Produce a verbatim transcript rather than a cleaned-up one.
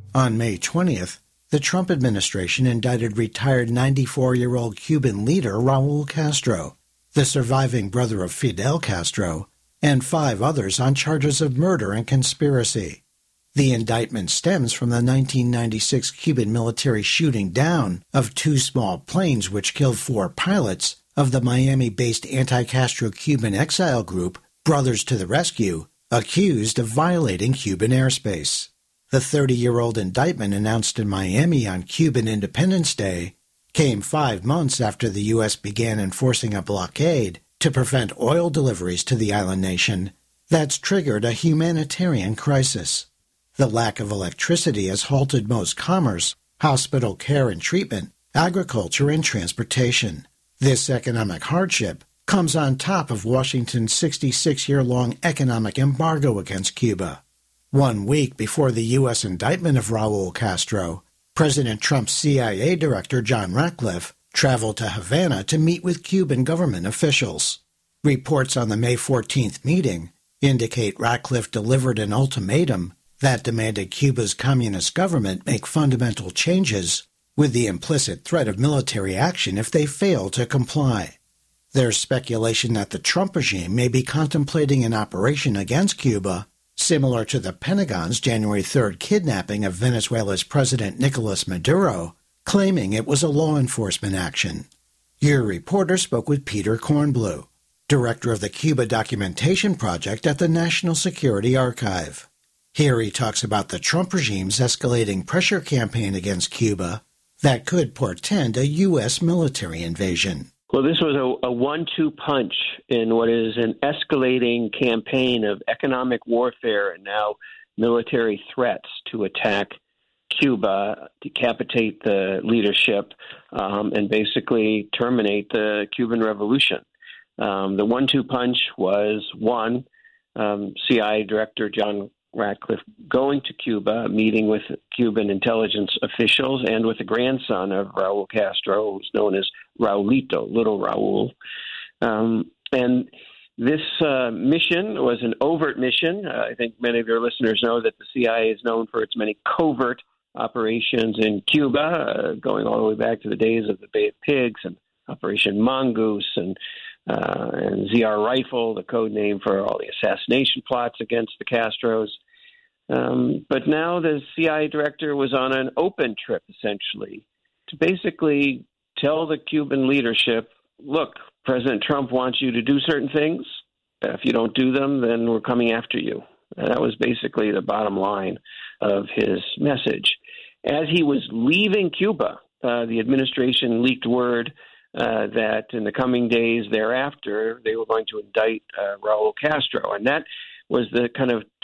On May twentieth, the Trump administration indicted retired ninety-four-year-old Cuban leader Raul Castro, the surviving brother of Fidel Castro, and five others on charges of murder and conspiracy. The indictment stems from the nineteen ninety-six Cuban military shooting down of two small planes which killed four pilots of the Miami-based anti-Castro Cuban exile group Brothers to the Rescue, accused of violating Cuban airspace. The thirty-year-old indictment announced in Miami on Cuban Independence Day came five months after the U S began enforcing a blockade to prevent oil deliveries to the island nation that's triggered a humanitarian crisis. The lack of electricity has halted most commerce, hospital care and treatment, agriculture and transportation. This economic hardship comes on top of Washington's sixty-six-year-long economic embargo against Cuba. One week before the U S indictment of Raul Castro, President Trump's C I A Director John Ratcliffe traveled to Havana to meet with Cuban government officials. Reports on the May fourteenth meeting indicate Ratcliffe delivered an ultimatum that demanded Cuba's communist government make fundamental changes, with the implicit threat of military action if they fail to comply. There's speculation that the Trump regime may be contemplating an operation against Cuba, similar to the Pentagon's January third kidnapping of Venezuela's President Nicolas Maduro, claiming it was a law enforcement action. Your reporter spoke with Peter Kornblue, director of the Cuba Documentation Project at the National Security Archive. Here he talks about the Trump regime's escalating pressure campaign against Cuba that could portend a U S military invasion. Well, this was a, a one two punch in what is an escalating campaign of economic warfare and now military threats to attack Cuba, decapitate the leadership, um, and basically terminate the Cuban Revolution. Um, the one two punch was, one, um, C I A Director John Ratcliffe going to Cuba, meeting with Cuban intelligence officials and with the grandson of Raul Castro, who's known as Raulito, Little Raul. Um, and this uh, mission was an overt mission. Uh, I think many of your listeners know that the C I A is known for its many covert operations in Cuba, uh, going all the way back to the days of the Bay of Pigs and Operation Mongoose and uh, and Z R Rifle, the code name for all the assassination plots against the Castros. Um, but now the C I A director was on an open trip, essentially, to basically tell the Cuban leadership, look, President Trump wants you to do certain things. If you don't do them, then we're coming after you. And that was basically the bottom line of his message. As he was leaving Cuba, uh, the administration leaked word uh, that in the coming days thereafter, they were going to indict uh, Raul Castro. And that was the kind of